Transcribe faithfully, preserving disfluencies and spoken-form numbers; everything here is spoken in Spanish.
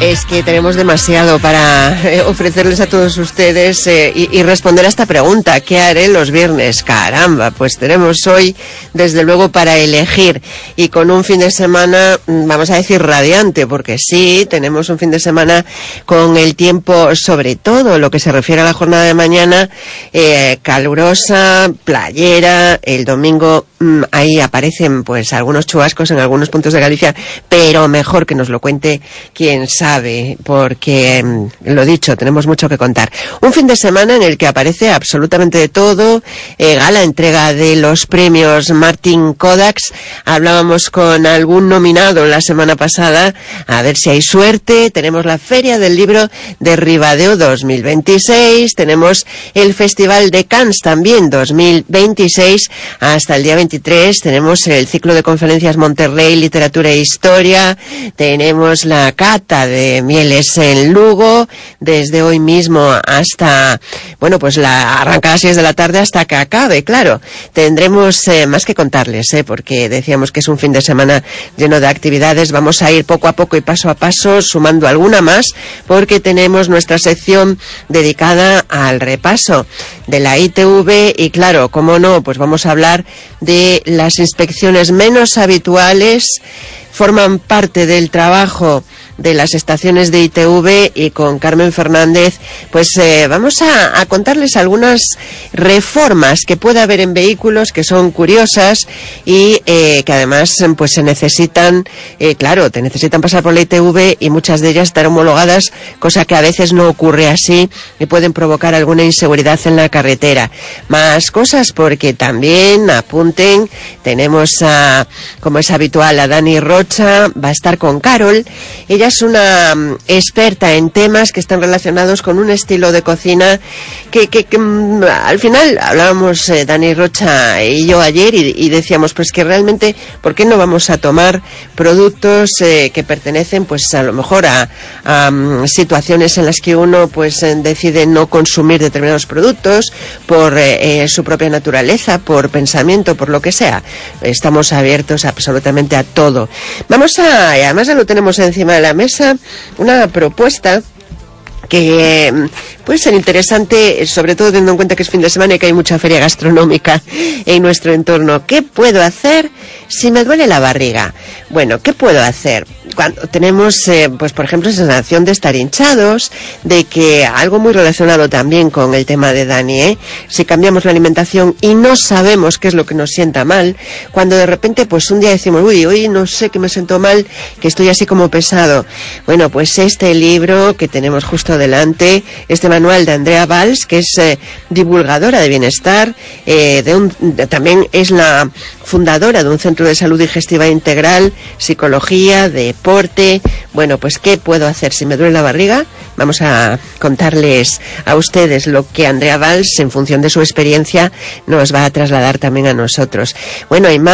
Es que tenemos demasiado para eh, ofrecerles a todos ustedes eh, y, y responder a esta pregunta. ¿Qué haré los viernes? Caramba, pues tenemos hoy, desde luego, para elegir. Y con un fin de semana, vamos a decir, radiante, porque sí, tenemos un fin de semana con el tiempo, sobre todo lo que se refiere a la jornada de mañana, eh, calurosa, playera. El domingo mmm, ahí aparecen pues algunos chubascos en algunos puntos de Galicia, pero mejor que nos lo cuente quien sabe. Sabe, porque, lo dicho, tenemos mucho que contar. Un fin de semana en el que aparece absolutamente de todo, eh, gala entrega de los premios Martin Kodaks. Hablábamos con algún nominado la semana pasada, a ver si hay suerte. Tenemos la Feria del Libro de Ribadeo dos mil veintiséis, tenemos el Festival de Cannes también dos mil veintiséis, hasta el día veintitrés, tenemos el ciclo de conferencias Monterrey, Literatura e Historia, tenemos la cata de de mieles en Lugo, desde hoy mismo hasta, bueno, pues la arranca a las seis de la tarde hasta que acabe, claro. Tendremos eh, más que contarles, eh, porque decíamos que es un fin de semana lleno de actividades. Vamos a ir poco a poco y paso a paso sumando alguna más, porque tenemos nuestra sección dedicada al repaso de la I T V y, claro, cómo no, pues vamos a hablar de las inspecciones menos habituales. Forman parte del trabajo de las estaciones de I T V, y con Carmen Fernández pues eh, vamos a, a contarles algunas reformas que puede haber en vehículos que son curiosas y eh, que además pues se necesitan, eh, claro, te necesitan pasar por la I T V y muchas de ellas estar homologadas, cosa que a veces no ocurre así y pueden provocar alguna inseguridad en la carretera. Más cosas, porque también, apunten, tenemos a, como es habitual, a Dani Rocha. Va a estar con Carol. Ella es una um, experta en temas que están relacionados con un estilo de cocina que, que, que um, al final hablábamos eh, Dani Rocha y yo ayer y, y decíamos pues que realmente ¿por qué no vamos a tomar productos eh, que pertenecen pues a lo mejor a, a um, situaciones en las que uno pues eh, decide no consumir determinados productos por eh, eh, su propia naturaleza, por pensamiento, por lo que sea? Estamos abiertos absolutamente a todo. Vamos a, y además ya lo tenemos encima de la mesa, una propuesta que puede ser interesante, sobre todo teniendo en cuenta que es fin de semana y que hay mucha feria gastronómica en nuestro entorno. ¿Qué puedo hacer si me duele la barriga? Bueno, ¿qué puedo hacer? Cuando tenemos, eh, pues por ejemplo, sensación de estar hinchados, de que algo muy relacionado también con el tema de Dani, ¿eh? Si cambiamos la alimentación y no sabemos qué es lo que nos sienta mal, cuando de repente pues un día decimos, uy, hoy no sé que me siento mal, que estoy así como pesado. Bueno, pues este libro que tenemos justo delante, este manual de Andrea Valls, que es eh, divulgadora de bienestar, eh, de un, de, también es la fundadora de un centro de salud digestiva integral, psicología, deporte. Bueno, pues ¿qué puedo hacer si me duele la barriga? Vamos a contarles a ustedes lo que Andrea Valls, en función de su experiencia, nos va a trasladar también a nosotros. Bueno, hay más.